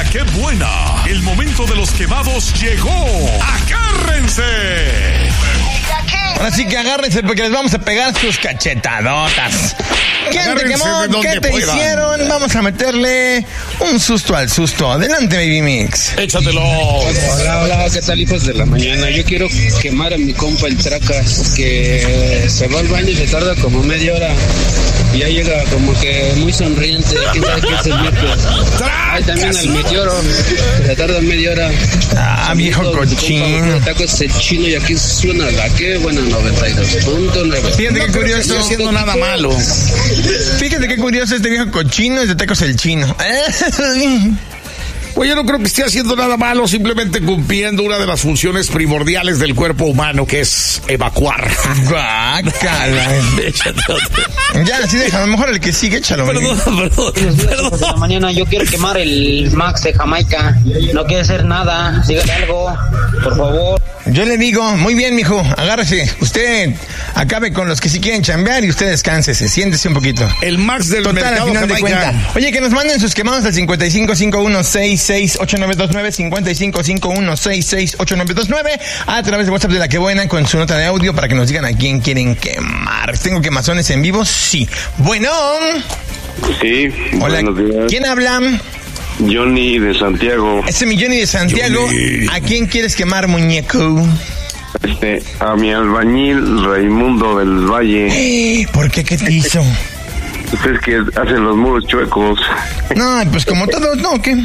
qué buena. El momento de los quemados llegó. ¡Agárrense! Ahora sí que agárrense porque les vamos a pegar sus cachetadotas. ¿Quién te quemó? ¿Qué te hicieron? Vamos a meterle un susto al susto. Adelante, Baby Mix. Échatelo. Hola, ¿qué tal, hijos de la mañana? Yo quiero quemar a mi compa el Tracas, que se va al baño y se tarda como media hora. Y ya llega como que muy sonriente. ¿Quién sabe qué es el miércoles? Ay, también al Meteoro, que se tarda media hora. Ah, viejo cochino. El taco es el chino y aquí suena la que buena 92.9. Fíjate qué curioso. No estoy haciendo nada malo. Fíjate qué curioso este viejo cochino y de tacos el chino. Pues yo no creo que esté haciendo nada malo, simplemente cumpliendo una de las funciones primordiales del cuerpo humano, que es evacuar. Guácala. Ya, así deja, a lo mejor el que sigue, échalo. Perdón. De la mañana yo quiero quemar el Max de Jamaica. No quiere hacer nada. Dígale algo, por favor. Yo le digo, muy bien, mijo, agárrese. Usted acabe con los que sí quieren chambear y usted descánsese, siéntese un poquito. El Max del Total, mercado al final de Jamaica. cuenta. Oye, que nos manden sus quemados al 5551668929, 5551668929, a través de WhatsApp de La Que Buena con su nota de audio para que nos digan a quién quieren quemar. ¿Tengo quemazones en vivo? Sí. Bueno. Sí, Hola. buenos días. ¿Quién habla? Johnny de Santiago. Ese mi Johnny de Santiago. Johnny. ¿A quién quieres quemar, muñeco? A mi albañil Raimundo del Valle. ¿Por qué? ¿Qué te hizo? Ustedes que hacen los muros chuecos. No, pues como todos, ¿no? ¿Qué? No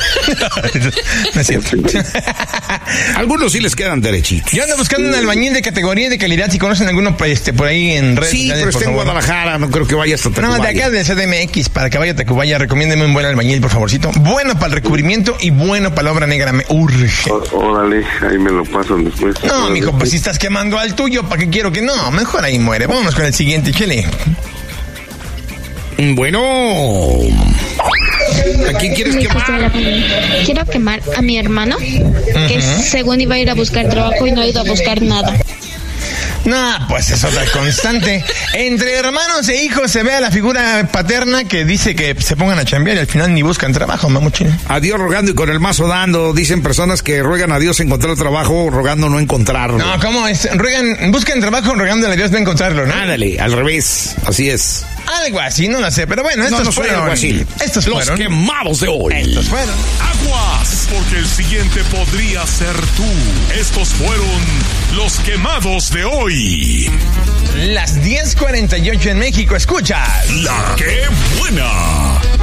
es cierto. Algunos sí les quedan derechitos. Yo ando buscando un albañil de categoría y de calidad. Si conocen alguno por ahí en redes Sí, sociales, pero por está en favor. Guadalajara, no creo que vaya hasta Tacubaya. No, de acá de CDMX, para que vaya a Tacubaya, recomiéndeme un buen albañil, por favorcito. Bueno para el recubrimiento y bueno para la obra negra, me urge. Órale, ahí me lo pasan después. No, mijo, pues si estás quemando al tuyo, ¿para qué quiero que no? Mejor ahí muere. Vámonos con el siguiente, chele. Bueno, ¿a quién quieres quemar? Quiero quemar a mi hermano, que según iba a ir a buscar trabajo y no ha ido a buscar nada. No, pues es otra constante. Entre hermanos e hijos se ve a la figura paterna que dice que se pongan a chambear y al final ni buscan trabajo, mamuchín. A Dios rogando y con el mazo dando. Dicen personas que ruegan a Dios encontrar trabajo, rogando no encontrarlo. No, ¿cómo es? Buscan trabajo rogándole a Dios no encontrarlo, ¿no? Ándale, al revés. Así es. Algo así, no lo sé, pero bueno, estos No soy fueron. algo así. Estos Los fueron. quemados de hoy. Estos fueron. Aguas, porque el siguiente podría ser tú. Estos fueron los quemados de hoy. Las 10:48 en México, escuchas. La Que Buena.